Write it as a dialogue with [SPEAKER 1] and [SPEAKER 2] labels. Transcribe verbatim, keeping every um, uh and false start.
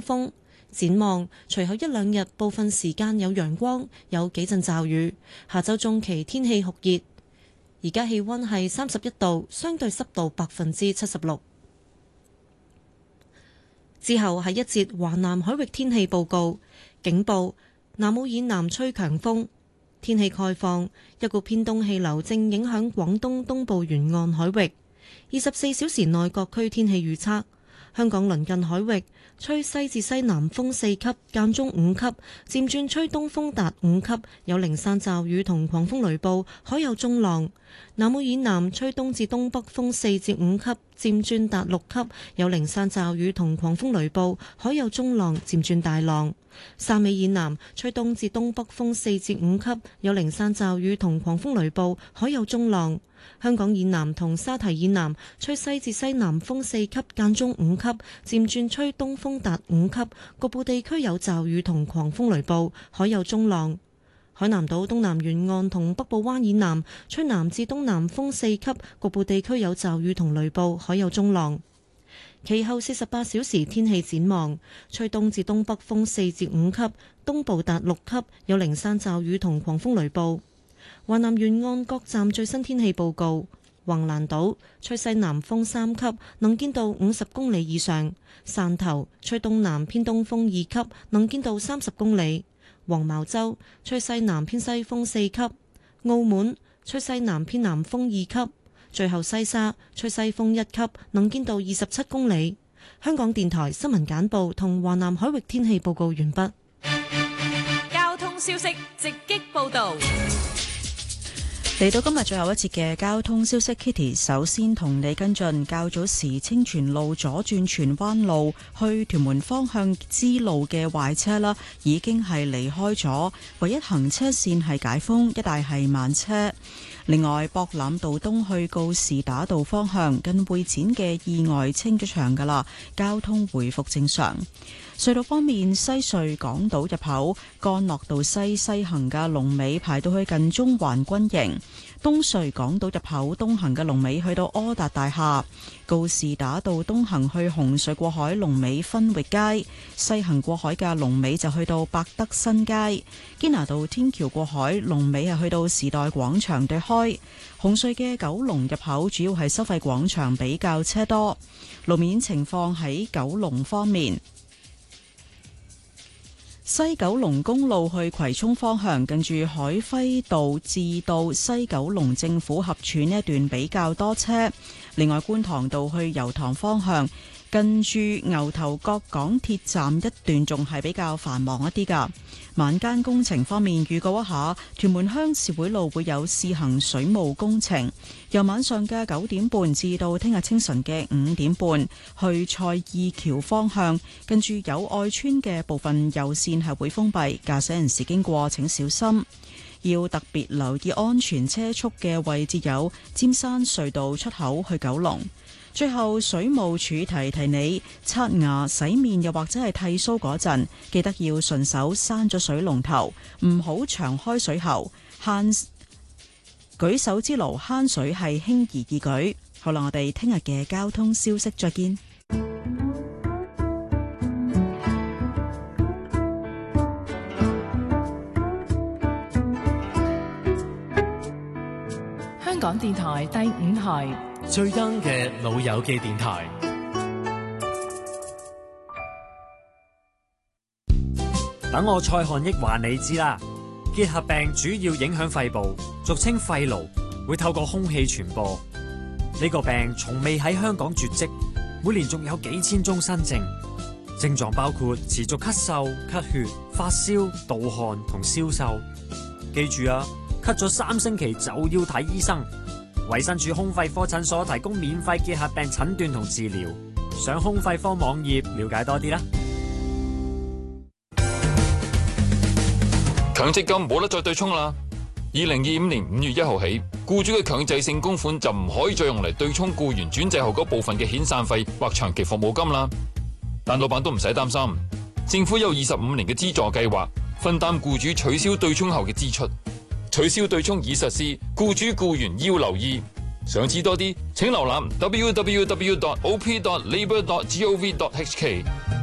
[SPEAKER 1] 風。展望隨後一兩日部分時間有陽光，有幾陣驟雨。下週中期天氣酷熱。而家氣溫係三十一度，相對濕度百分之七十六。之後係一節華南海域天氣報告。警報：南澳以南吹強風。天氣概況：一股偏東氣流正影響廣東東部沿岸海域。二十四小時內各區天氣預測：香港鄰近海域吹西至西南風四級，間中五級，漸轉吹東風達五級，有零散驟雨同狂風雷暴，海有中浪。南澳以南吹東至東北風四至五級，漸轉達六級，有零散驟雨同狂風雷暴，海有中浪，漸轉大浪。汕尾以南吹東至東北風四至五級，有零散驟雨同狂風雷暴，海有中浪。香港以南同沙堤以南吹西至西南風四級，間中五級，漸轉吹東風達五級，局部地區有驟雨同狂風雷暴，海有中浪。海南島東南沿岸同北部灣以南吹南至東南風四級，局部地區有驟雨同雷暴，海有中浪。其後四十八小時天氣展望：吹東至東北風四至五級，東部達六級，有零散驟雨同狂風雷暴。華南沿岸各站最新天氣報告：橫瀾島吹西南風三級，能見度五十公里以上；汕頭吹東南偏東風二級，能見度三十公里；黃茅洲吹西南偏西風四級；澳門吹西南偏南風二級。最後西沙吹西風一級，能見度二十七公里。香港電台新聞簡報同華南海域天氣報告完畢。
[SPEAKER 2] 交通消息直擊報道。
[SPEAKER 3] 嚟到今日最後一節嘅交通消息 ，Kitty 首先同你跟進較早時清泉路左轉荃灣路去屯門方向支路嘅壞車啦，已經係離開咗，唯一行車線係解封，一帶係慢車。另外，博覽道東去告士打道方向近會展嘅意外清咗場㗎啦，交通回復正常。隧道方面，西隧港島入口干諾道西西行嘅龍尾排到去近中環軍營，東隧港島入口東行嘅龍尾去到柯達大廈，告士打道東行去紅隧過海龍尾分域街，西行過海嘅龍尾就去到百德新街，堅拿道天橋過海龍尾係去到時代廣場對開。紅隧嘅九龍入口主要係收費廣場比較車多。路面情況喺九龍方面，西九龍公路去葵涌方向，近住海輝道至到西九龍政府合署呢一段比較多車。另外，觀塘道去油塘方向，近住牛頭角港鐵站一段仲係比較繁忙一啲㗎。晚間工程方面，預告一下，屯門鄉事會路會有試行水務工程，由晚上嘅九點半至到聽日清晨嘅五點半，去蔡意橋方向，近住友愛村嘅部分右線係會封閉，駕駛人士經過請小心。要特別留意安全車速嘅位置有尖山隧道出口去九龍。最後，水務署提提你，刷牙、洗面又或者係剃鬚嗰陣，記得要順手閂咗水龍頭，唔好長開水喉。慳舉手之勞，慳水係輕而易舉。好啦，我哋聽日嘅交通消息再見。
[SPEAKER 2] 香港電台第五台。
[SPEAKER 4] 最 young 嘅老友記電台，等我蔡漢益話你知啦。結核病主要影響肺部，俗稱肺癆，會透過空氣傳播。呢個病從未喺香港絕跡，每年仲有幾千宗新症。症狀包括持續咳嗽、咳血、發燒、盜汗同消瘦。記住啊，咳咗三星期就要睇醫生。衛生署胸肺科診所提供免費結核病診斷同治療，上胸肺科網頁了解多啲啦。
[SPEAKER 5] 強積金冇得再對沖啦！二零二五年五月一號起，僱主嘅強制性供款就唔可以再用嚟對沖僱員轉制後嗰部分嘅遣散費或長期服務金啦。但老闆都唔使擔心，政府有二十五年嘅資助計劃，分擔僱主取消對沖後嘅支出。取消對沖已實施，僱主僱員要留意。想知多啲，請瀏覽 w w w dot o p dot labour dot gov dot h k。